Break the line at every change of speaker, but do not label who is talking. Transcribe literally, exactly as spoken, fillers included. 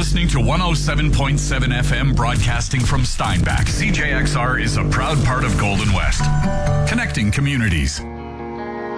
listening to one oh seven point seven F M broadcasting from Steinbach. C J X R is a proud part of Golden West, connecting communities.